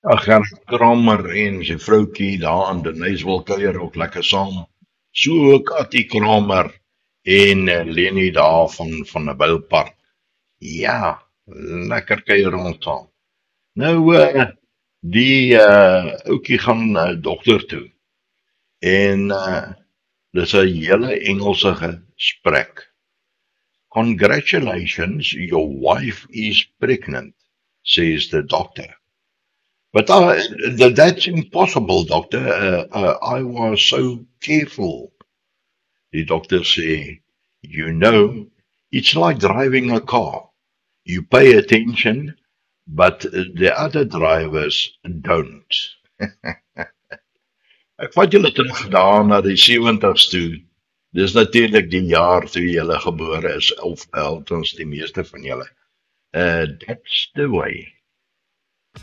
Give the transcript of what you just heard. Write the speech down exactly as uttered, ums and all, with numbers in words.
Ag Gert Kramer en sy vroutjie daar in Denys wil kuier ook lekker saam. So Katie Kramer en uh, Leni daar van van 'n Bylpark. Ja, lekker kuier rondom. Nou uh, die uh, ouetjie gaan uh, dokter toe en uh, dis 'n hele Engelse gesprek. Congratulations, your wife is pregnant, says the doctor. But uh, th- that's impossible, doctor. Uh, uh, I was so careful. The doctor say, you know, it's like driving a car. You pay attention, but the other drivers don't. Ek vat julle terug daar na die sewenties toe. Dis natuurlik die jaar toe julle gebore is, of althans die meeste van julle. Uh, that's the way.